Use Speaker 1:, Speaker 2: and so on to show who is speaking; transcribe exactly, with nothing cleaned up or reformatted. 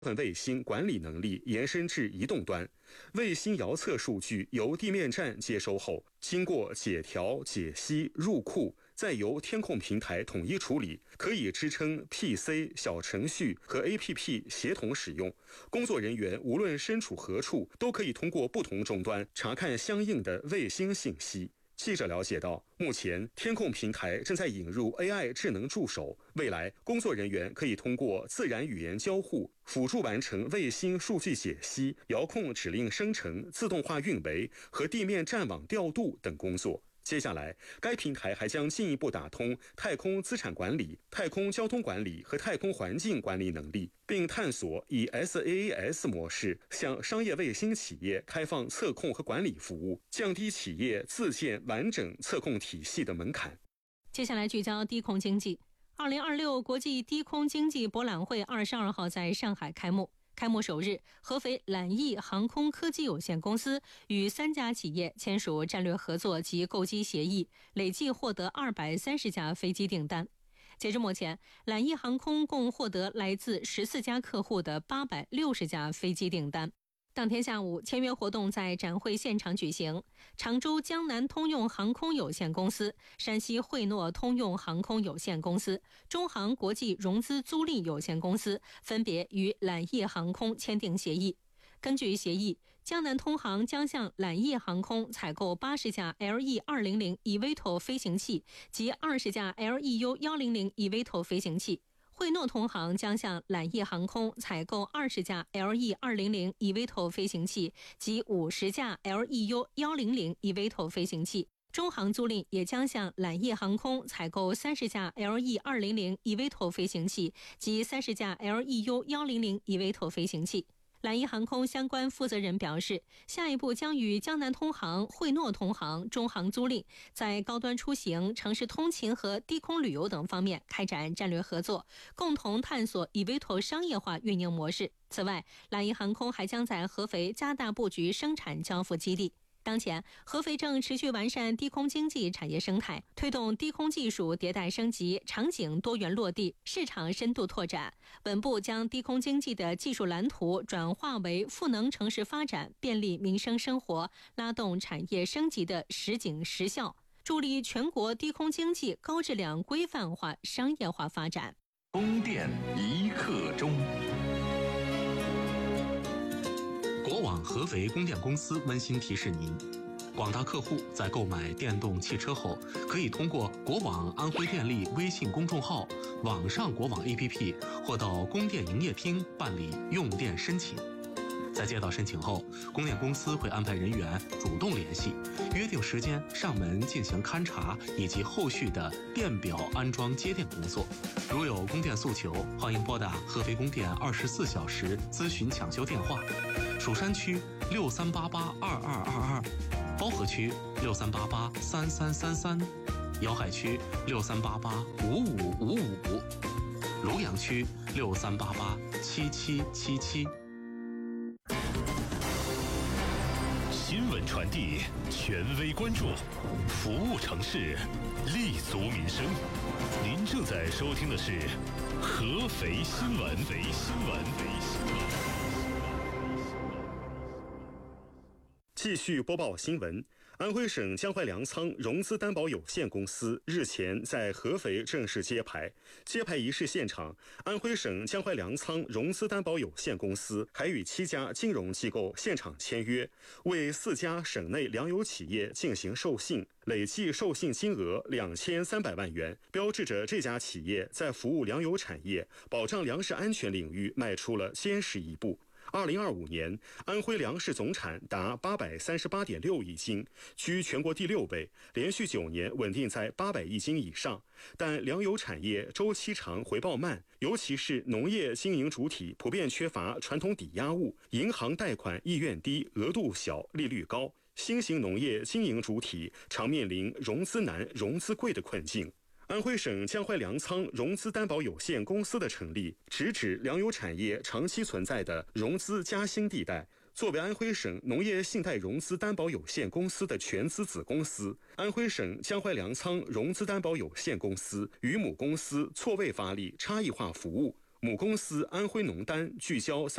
Speaker 1: 分卫星管理能力延伸至移动端，卫星遥测数据由地面站接收后，经过解调、解析、入库，再由天控平台统一处理，可以支撑 P C、小程序和 A P P 协同使用。工作人员无论身处何处，都可以通过不同终端查看相应的卫星信息。记者了解到，目前天控平台正在引入 A I 智能助手，未来工作人员可以通过自然语言交互辅助完成卫星数据解析、遥控指令生成、自动化运维和地面站网调度等工作。接下来，该平台还将进一步打通太空资产管理、太空交通管理和太空环境管理能力，并探索以 S A A S 模式向商业卫星企业开放测控和管理服务，降低企业自建完整测控体系的门槛。
Speaker 2: 接下来聚焦低空经济。二零二六国际低空经济博览会二十二号在上海开幕。开幕首日，合肥揽益航空科技有限公司与三家企业签署战略合作及购机协议，累计获得二百三十架飞机订单。截至目前，揽益航空共获得来自十四家客户的八百六十架飞机订单。当天下午，签约活动在展会现场举行。常州江南通用航空有限公司、山西惠诺通用航空有限公司、中航国际融资租赁有限公司分别与揽益航空签订协议。根据协议，江南通航将向揽益航空采购八十架 L E 二零零 E V T O L 飞行器及二十架 L E U 一零零 E V T O L 飞行器。惠诺通航将向揽益航空采购二十架 L E 二零零 E V T O L 飞行器及五十架 L E U 一零零 E V T O L 飞行器。中航租赁也将向揽益航空采购三十架 L E 二零零 E V T O L 飞行器及三十架 L E U 一零零 E V T O L 飞行器。揽益航空相关负责人表示，下一步将与江南通航、惠诺通航、中航租赁在高端出行、城市通勤和低空旅游等方面开展战略合作，共同探索 E V T O L 商业化运营模式。此外，揽益航空还将在合肥加大布局生产交付基地。当前，合肥正持续完善低空经济产业生态，推动低空技术迭代升级、场景多元落地、市场深度拓展，稳步将低空经济的技术蓝图转化为赋能城市发展、便利民生生活、拉动产业升级的实景实效，助力全国低空经济高质量规范化商业化发展。
Speaker 3: 供电一刻钟。国网合肥供电公司温馨提示您，广大客户在购买电动汽车后，可以通过国网安徽电力微信公众号、网上国网 A P P 或到供电营业厅办理用电申请。在接到申请后，供电公司会安排人员主动联系，约定时间上门进行勘查以及后续的电表安装接电工作。如有供电诉求，欢迎拨打合肥供电二十四小时咨询抢修电话：蜀山区六三八八二二二二，包河区六三八八三三三三，瑶海区六三八八五五五五，庐阳区六三八八七七七七。
Speaker 4: 新闻传递，权威关注，服务城市，立足民生。您正在收听的是合肥新闻。合肥新闻。
Speaker 1: 继续播报新闻。安徽省江淮粮仓融资担保有限公司日前在合肥正式揭牌。揭牌仪式现场，安徽省江淮粮仓融资担保有限公司还与七家金融机构现场签约，为四家省内粮油企业进行授信，累计授信金额两千三百万元，标志着这家企业在服务粮油产业、保障粮食安全领域迈出了坚实一步。二零二五年，安徽粮食总产达八百三十八点六亿斤，居全国第六位，连续九年稳定在八百亿斤以上。但粮油产业周期长、回报慢，尤其是农业经营主体普遍缺乏传统抵押物，银行贷款意愿低、额度小、利率高，新型农业经营主体常面临融资难、融资贵的困境。安徽省江淮粮仓融资担保有限公司的成立，直指粮油产业长期存在的融资夹心地带。作为安徽省农业信贷融资担保有限公司的全资子公司，安徽省江淮粮仓融资担保有限公司与母公司错位发力差异化服务， 母公司安徽农丹聚焦